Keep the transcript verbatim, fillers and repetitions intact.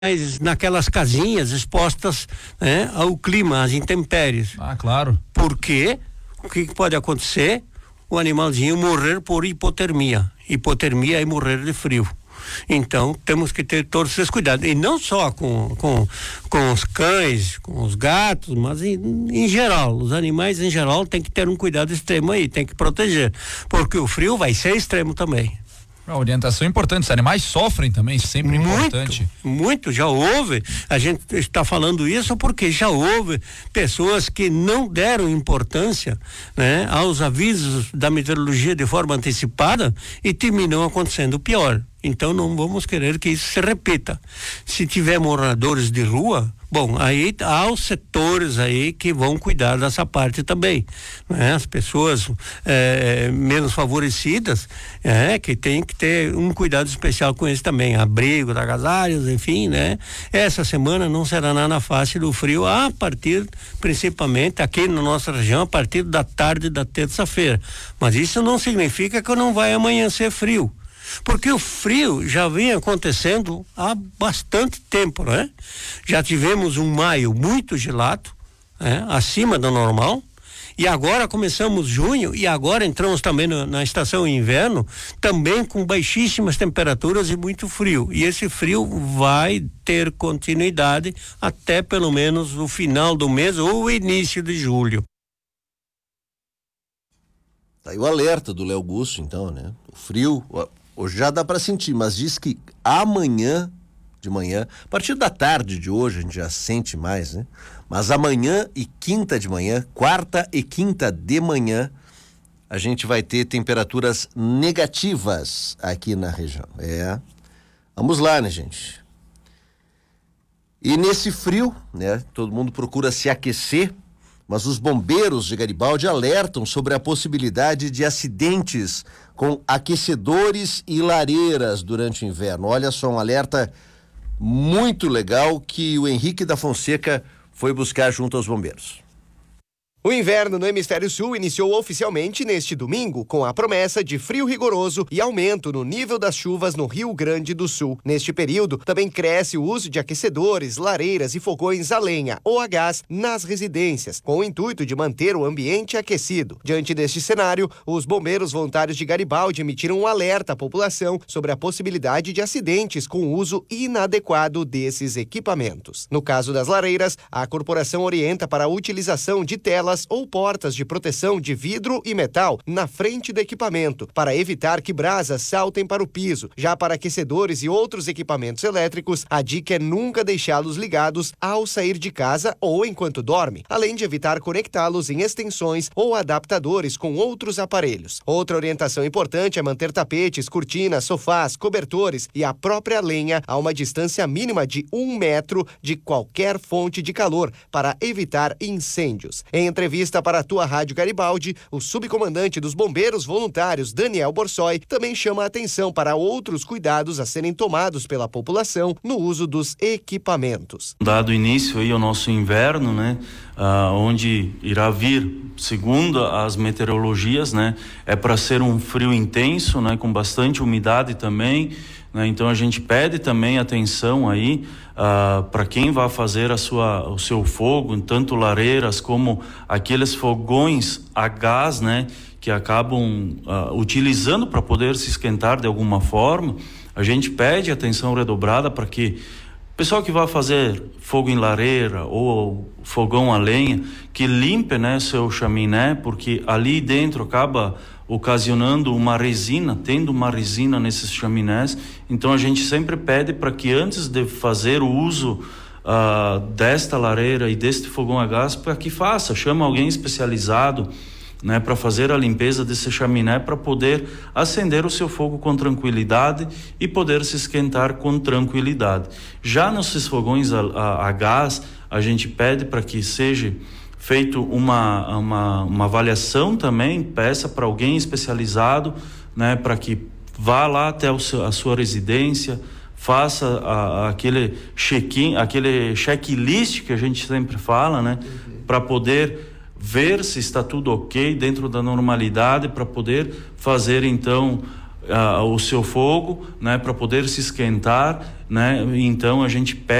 naquelas casinhas expostas, né, ao clima, às intempéries. Ah, claro. Porque o que, que pode acontecer? O animalzinho morrer por hipotermia. Hipotermia é morrer de frio. Então temos que ter todos esses cuidados, e não só com, com, com os cães, com os gatos, mas em, em geral, os animais em geral tem que ter um cuidado extremo aí, tem que proteger, porque o frio vai ser extremo também. A orientação é importante, os animais sofrem também, sempre muito, importante. Muito, já houve, a gente está falando isso porque já houve pessoas que não deram importância, né, aos avisos da meteorologia de forma antecipada e terminam acontecendo o pior. Então não vamos querer que isso se repita. Se tiver moradores de rua, bom, aí há os setores aí que vão cuidar dessa parte também, né? As pessoas é, menos favorecidas, é, que tem que ter um cuidado especial com isso também, abrigo, agasalhos, enfim, né? Essa semana não será nada fácil do frio, a partir, principalmente aqui na nossa região, a partir da tarde da terça-feira. Mas isso não significa que não vai amanhecer frio. Porque o frio já vem acontecendo há bastante tempo, né? Já tivemos um maio muito gelado, né? Acima do normal, e agora começamos junho, e agora entramos também no, na estação inverno, também com baixíssimas temperaturas e muito frio. E esse frio vai ter continuidade até pelo menos o final do mês ou o início de julho. Tá aí o alerta do Léo Gusso, então, né? O frio... Hoje já dá para sentir, mas diz que amanhã de manhã, a partir da tarde de hoje a gente já sente mais, né? Mas amanhã e quinta de manhã, quarta e quinta de manhã, a gente vai ter temperaturas negativas aqui na região. É. Vamos lá, né, gente? E nesse frio, né? Todo mundo procura se aquecer, mas os bombeiros de Garibaldi alertam sobre a possibilidade de acidentes com aquecedores e lareiras durante o inverno. Olha só, um alerta muito legal que o Henrique da Fonseca foi buscar junto aos bombeiros. O inverno no Hemisfério Sul iniciou oficialmente neste domingo, com a promessa de frio rigoroso e aumento no nível das chuvas no Rio Grande do Sul. Neste período, também cresce o uso de aquecedores, lareiras e fogões a lenha ou a gás nas residências, com o intuito de manter o ambiente aquecido. Diante deste cenário, os bombeiros voluntários de Garibaldi emitiram um alerta à população sobre a possibilidade de acidentes com o uso inadequado desses equipamentos. No caso das lareiras, a corporação orienta para a utilização de telas ou portas de proteção de vidro e metal na frente do equipamento, para evitar que brasas saltem para o piso. Já para aquecedores e outros equipamentos elétricos, a dica é nunca deixá-los ligados ao sair de casa ou enquanto dorme, além de evitar conectá-los em extensões ou adaptadores com outros aparelhos. Outra orientação importante é manter tapetes, cortinas, sofás, cobertores e a própria lenha a uma distância mínima de um metro de qualquer fonte de calor, para evitar incêndios. Em entrevista para a tua Rádio Garibaldi, o subcomandante dos bombeiros voluntários, Daniel Borsoi, também chama a atenção para outros cuidados a serem tomados pela população no uso dos equipamentos. Dado início aí ao nosso inverno, né, ah, onde irá vir, segundo as meteorologias, né, é para ser um frio intenso, né, com bastante umidade também, né, então a gente pede também atenção aí Uh, para quem vai fazer a sua, o seu fogo, tanto lareiras como aqueles fogões a gás, né, que acabam uh, utilizando para poder se esquentar de alguma forma. A gente pede atenção redobrada para que o pessoal que vai fazer fogo em lareira ou fogão a lenha, que limpe, né, seu chaminé, porque ali dentro acaba ocasionando uma resina, tendo uma resina nesses chaminés. Então a gente sempre pede para que antes de fazer o uso uh, desta lareira e deste fogão a gás, para que faça, chama alguém especializado, né, para fazer a limpeza desse chaminé, para poder acender o seu fogo com tranquilidade e poder se esquentar com tranquilidade. Já nesses fogões a, a, a gás, a gente pede para que seja feito uma, uma, uma avaliação também, peça para alguém especializado, né, para que vá lá até o seu, a sua residência, faça a, a, aquele check-in, aquele checklist que a gente sempre fala, né, uhum. para poder ver se está tudo ok dentro da normalidade, para poder fazer então uh, o seu fogo, né, para poder se esquentar, né? Então a gente pede